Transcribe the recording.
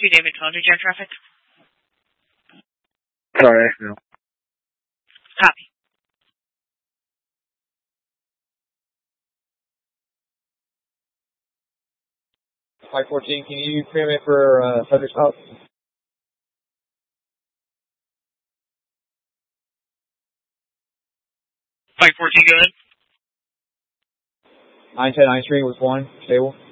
David 12, reject traffic. Sorry, no. Copy. Flight 14, can you permit for subject stop? Flight 14, go ahead. 910 9 Street was 1, stable.